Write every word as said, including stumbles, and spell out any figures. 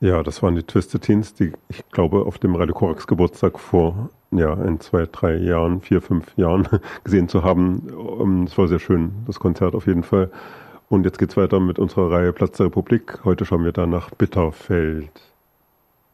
Ja, das waren die Twisted Teens, die ich glaube auf dem Radio Korax Geburtstag vor ja, ein, zwei, drei Jahren, vier, fünf Jahren gesehen zu haben. Ähm, Es war sehr schön, das Konzert auf jeden Fall. Und jetzt geht's weiter mit unserer Reihe Platz der Republik. Heute schauen wir da nach Bitterfeld.